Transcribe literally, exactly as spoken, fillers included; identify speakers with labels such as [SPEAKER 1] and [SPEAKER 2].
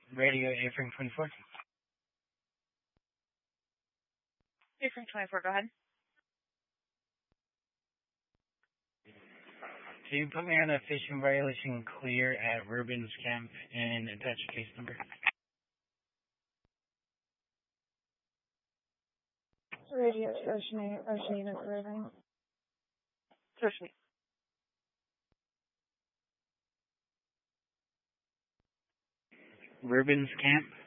[SPEAKER 1] Radio A-Frame twenty-four.
[SPEAKER 2] A-Frame twenty-four, go ahead.
[SPEAKER 1] Can you put me on a fishing violation clear at Rubens Camp and attach case number?
[SPEAKER 2] Radio Ocean, Ocean Unit Rubens. Ocean.
[SPEAKER 1] Rubens Camp.